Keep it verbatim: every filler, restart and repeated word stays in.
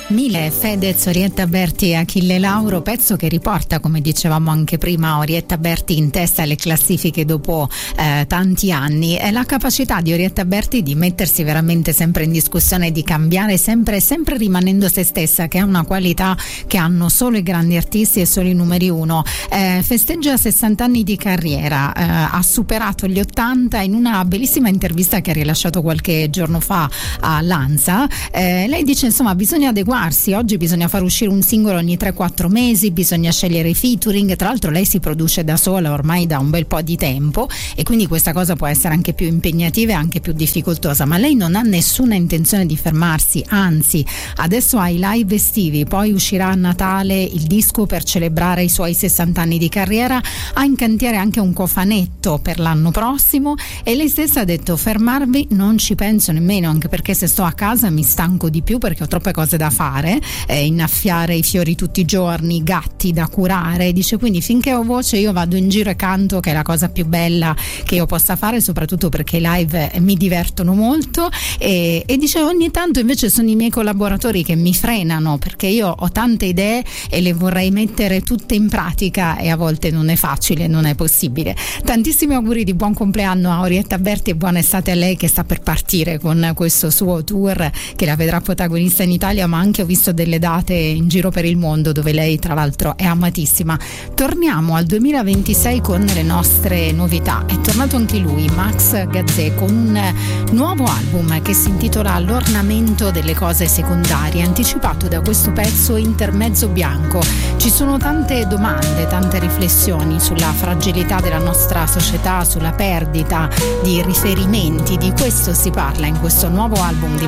Mille, Fedez, Orietta Berti e Achille Lauro, pezzo che riporta, come dicevamo anche prima, Orietta Berti in testa alle classifiche dopo eh, tanti anni. È la capacità di Orietta Berti di mettersi veramente sempre in discussione, di cambiare sempre, sempre rimanendo se stessa, che è una qualità che hanno solo i grandi artisti e solo i numeri uno. Eh, festeggia sessanta anni di carriera, eh, ha superato gli ottanta. In una bellissima intervista che ha rilasciato qualche giorno fa a Lanza, eh, lei dice insomma bisogna adeguarsi. Oggi bisogna far uscire un singolo ogni tre quattro mesi, bisogna scegliere i featuring. Tra l'altro lei si produce da sola ormai da un bel po' di tempo e quindi questa cosa può essere anche più impegnativa e anche più difficoltosa, ma lei non ha nessuna intenzione di fermarsi, anzi adesso ha i live estivi, poi uscirà a Natale il disco per celebrare i suoi sessanta anni di carriera, ha in cantiere anche un cofanetto per l'anno prossimo e lei stessa ha detto fermarvi non ci penso nemmeno, anche perché se sto a casa mi stanco di più perché ho troppe cose da fare. Eh, innaffiare i fiori tutti i giorni, gatti da curare, dice, quindi finché ho voce io vado in giro e canto, che è la cosa più bella che io possa fare, soprattutto perché i live mi divertono molto, e, e dice ogni tanto invece sono i miei collaboratori che mi frenano perché io ho tante idee e le vorrei mettere tutte in pratica e a volte non è facile, non è possibile. Tantissimi auguri di buon compleanno a Orietta Berti e buona estate a lei che sta per partire con questo suo tour che la vedrà protagonista in Italia, ma anche ho visto delle date in giro per il mondo dove lei tra l'altro è amatissima. Torniamo al duemilaventisei con le nostre novità. È tornato anche lui, Max Gazzè, con un nuovo album che si intitola L'ornamento delle cose secondarie, anticipato da questo pezzo Intermezzo bianco. Ci sono tante domande, tante riflessioni sulla fragilità della nostra società, sulla perdita di riferimenti. Di questo si parla in questo nuovo album di